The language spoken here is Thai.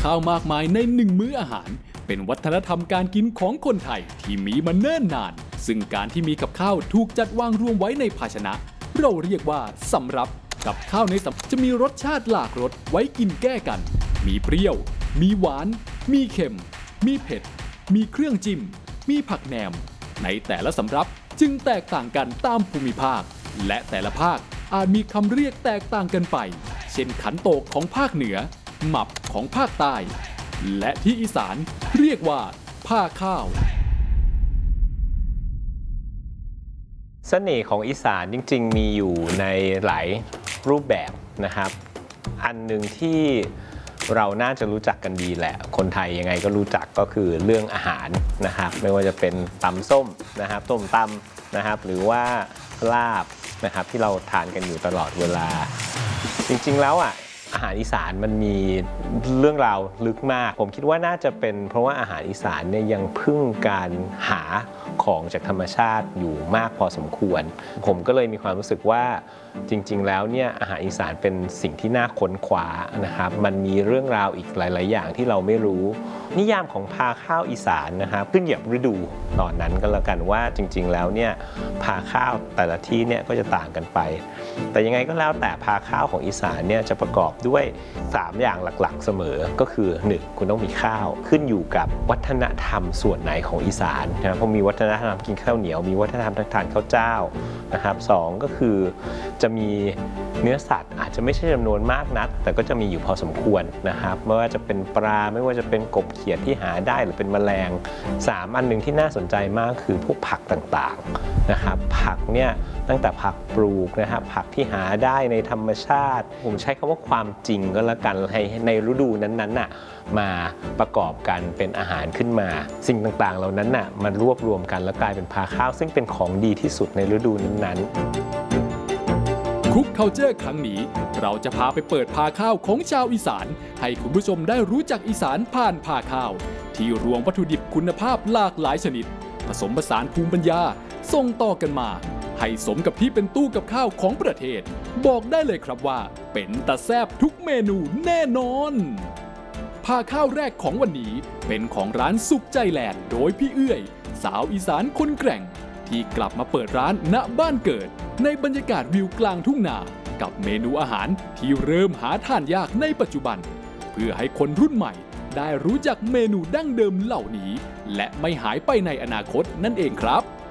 ข้าวมากมายในหนึ่งมื้ออาหารเป็นวัฒนธรรมการกินของคนไทยที่มีมาเนิ่นนานซึ่งการที่มีกับข้าวถูกจัดวางรวมไว้ในภาชนะเราเรียกว่าสำรับกับข้าวในสำจะมีรสชาติหลากรสไว้กินแก้กันมีเปรี้ยวมีหวานมีเค็มมีเผ็ดมีเครื่องจิ้มมีผักแหนมในแต่ละสำรับจึงแตกต่างกันตามภูมิภาคและแต่ละภาคอาจมีคำเรียกแตกต่างกันไปเช่นขันโตกของภาคเหนือหมับของภาคใต้และที่อีสานเรียกว่าผ้าข้าวเสน่ห์ของอีสานจริงๆมีอยู่ในหลายรูปแบบนะครับอันหนึ่งที่เราน่าจะรู้จักกันดีแหละคนไทยยังไงก็รู้จักก็คือเรื่องอาหารนะครับไม่ว่าจะเป็นตำส้มนะครับต้มตำนะครับหรือว่าลาบนะครับที่เราทานกันอยู่ตลอดเวลาจริงๆแล้วอาหารอีสานมันมีเรื่องราวลึกมากผมคิดว่าน่าจะเป็นเพราะว่าอาหารอีสานเนี่ยยังพึ่งการหาของจากธรรมชาติอยู่มากพอสมควรผมก็เลยมีความรู้สึกว่าจริงๆแล้วเนี่ยอาหารอีสานเป็นสิ่งที่น่าค้นคว้านะครับมันมีเรื่องราวอีกหลายๆอย่างที่เราไม่รู้นิยามของพาข้าวอีสานนะครับขึ้นอยู่กับฤดูตอนนั้นก็แล้วกันว่าจริงๆแล้วเนี่ยพาข้าวแต่ละที่เนี่ยก็จะต่างกันไปแต่ยังไงก็แล้วแต่พาข้าวของอีสานเนี่ยจะประกอบด้วย3อย่างหลักๆเสมอก็คือ1คุณต้องมีข้าวขึ้นอยู่กับวัฒนธรรมส่วนไหนของอีสานนะเพราะมีวัฒนธรรมกินข้าวเหนียวมีวัฒนธรรมทานข้าวเจ้านะครับ2ก็คือจะมีเนื้อสัตว์อาจจะไม่ใช่จำนวนมากนักแต่ก็จะมีอยู่พอสมควรนะครับไม่ว่าจะเป็นปลาไม่ว่าจะเป็นกบเขียดที่หาได้หรือเป็นแมลง3อันหนึ่งที่น่าสนใจมากคือพวกผักต่างๆนะครับผักเนี่ยตั้งแต่ผักปลูกนะครับผักที่หาได้ในธรรมชาติผมใช้คำว่าความจริงก็แล้วกันในฤดูนั้นๆน่ะมาประกอบกันเป็นอาหารขึ้นมาสิ่งต่างๆเหล่านั้นน่ะมันรวบรวมกันแล้วกลายเป็นพาข้าวซึ่งเป็นของดีที่สุดในฤดูนั้นๆคุกเคาเจอร์ครั้งนี้เราจะพาไปเปิดพาข้าวของชาวอีสานให้คุณผู้ชมได้รู้จักอีสานผ่านพาข้าวที่รวมวัตถุดิบคุณภาพหลากหลายชนิดผสมผสานภูมิปัญญาส่งต่อกันมาให้สมกับที่เป็นตู้กับข้าวของประเทศบอกได้เลยครับว่าเป็นตาแซ่บทุกเมนูแน่นอนพาข้าวแรกของวันนี้เป็นของร้านสุขใจแลนด์โดยพี่เอื้อยสาวอีสานคนแกร่งที่กลับมาเปิดร้านณบ้านเกิดในบรรยากาศวิวกลางทุ่งนากับเมนูอาหารที่เริ่มหาทานยากในปัจจุบันเพื่อให้คนรุ่นใหม่ได้รู้จักเมนูดั้งเดิมเหล่านี้และไม่หายไปในอนาคตนั่นเองครับ